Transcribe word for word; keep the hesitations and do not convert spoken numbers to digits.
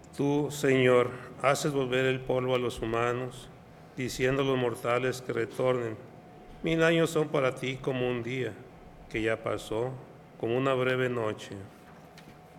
Tú, Señor, haces volver el polvo a los humanos, diciendo a los mortales que retornen. Mil años son para ti como un día, que ya pasó, como una breve noche.